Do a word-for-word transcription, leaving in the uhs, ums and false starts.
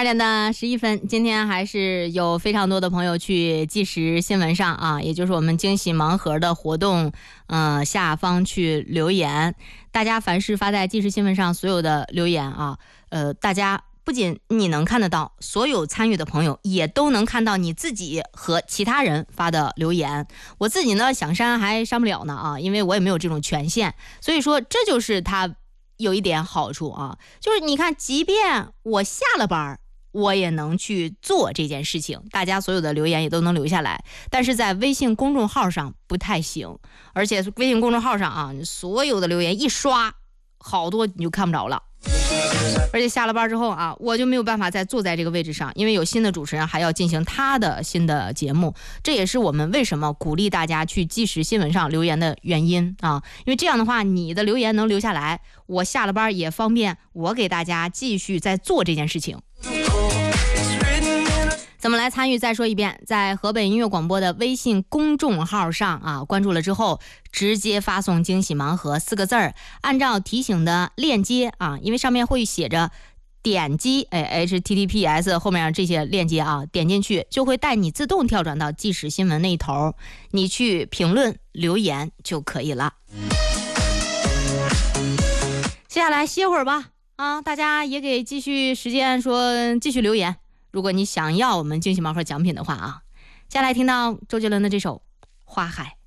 二点的十一分，今天还是有非常多的朋友去即时新闻上啊，也就是我们惊喜盲盒的活动，呃，下方去留言。大家凡是发在即时新闻上所有的留言啊，呃，大家不仅你能看得到，所有参与的朋友也都能看到你自己和其他人发的留言。我自己呢想删还删不了呢啊，因为我也没有这种权限，所以说这就是它有一点好处啊，就是你看，即便我下了班我也能去做这件事情，大家所有的留言也都能留下来，但是在微信公众号上不太行，而且微信公众号上啊，所有的留言一刷，好多你就看不着了。而且下了班之后啊，我就没有办法再坐在这个位置上，因为有新的主持人还要进行他的新的节目，这也是我们为什么鼓励大家去即时新闻上留言的原因啊，因为这样的话你的留言能留下来，我下了班也方便我给大家继续在做这件事情。怎么来参与？再说一遍，在河北音乐广播的微信公众号上啊，关注了之后，直接发送惊喜盲盒四个字儿，按照提醒的链接啊，因为上面会写着点击哎 H T T P S 后面这些链接啊，点进去就会带你自动跳转到即时新闻那一头，你去评论留言就可以了。接下来歇会儿吧啊，大家也给继续时间说继续留言。如果你想要我们惊喜盲盒奖品的话啊，接下来听到周杰伦的这首《花海》。